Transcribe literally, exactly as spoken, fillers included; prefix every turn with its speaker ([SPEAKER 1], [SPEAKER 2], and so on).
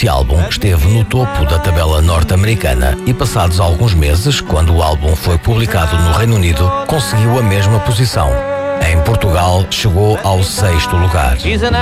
[SPEAKER 1] Este álbum esteve no topo da tabela norte-americana e, passados alguns meses, quando o álbum foi publicado no Reino Unido, conseguiu a mesma posição. Em Portugal, chegou ao sexto lugar.